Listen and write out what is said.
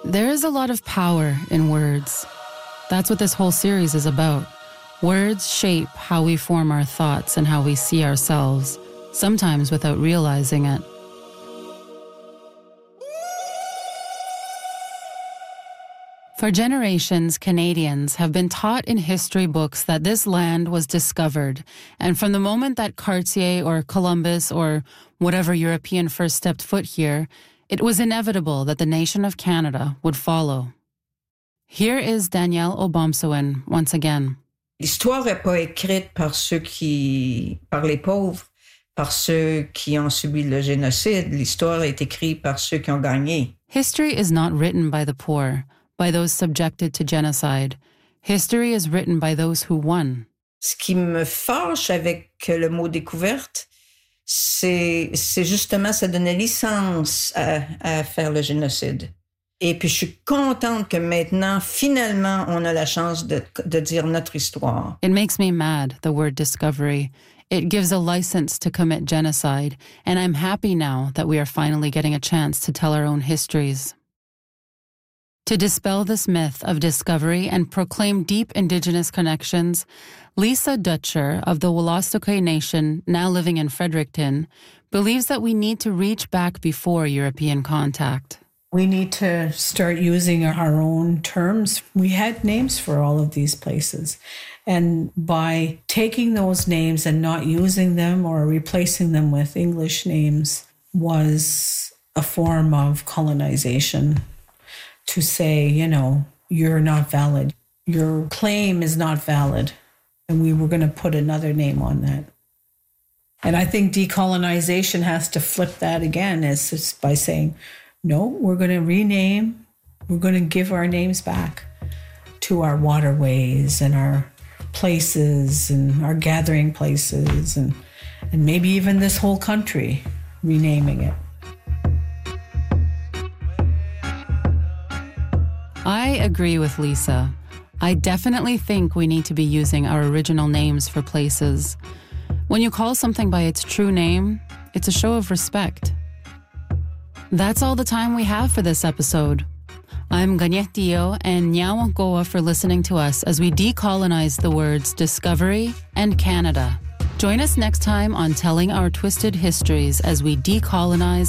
There is a lot of power in words. That's what this whole series is about. Words shape how we form our thoughts and how we see ourselves, sometimes without realizing it. For generations, Canadians have been taught in history books that this land was discovered, and from the moment that Cartier or Columbus or whatever European first stepped foot here, it was inevitable that the nation of Canada would follow. Here is Danielle Obomsawin once again. L'histoire n'est pas écrite par les pauvres, par ceux qui ont subi le génocide. L'histoire est écrite par ceux qui ont gagné. History is not written by the poor, by those subjected to genocide. History is written by those who won. Ce qui me fâche avec le mot découverte, c'est justement ça donnait licence à faire le génocide. Et puis je suis contente que maintenant, finalement, on a la chance de dire notre histoire. It makes me mad, the word discovery. It gives a license to commit genocide, and I'm happy now that we are finally getting a chance to tell our own histories. To dispel this myth of discovery and proclaim deep Indigenous connections, Lisa Dutcher of the Wolastoqey Nation, now living in Fredericton, believes that we need to reach back before European contact. We need to start using our own terms. We had names for all of these places. And by taking those names and not using them or replacing them with English names was a form of colonization. To say, you're not valid. Your claim is not valid. And we were going to put another name on that. And I think decolonization has to flip that again, as just by saying, no, we're going to rename. We're going to give our names back to our waterways and our places and our gathering places and maybe even this whole country, renaming it. I agree with Lisa. I definitely think we need to be using our original names for places. When you call something by its true name, it's a show of respect. That's all the time we have for this episode. I'm Ganyet Dio and Nyawa Goa for listening to us as we decolonize the words discovery and Canada. Join us next time on Telling Our Twisted Histories as we decolonize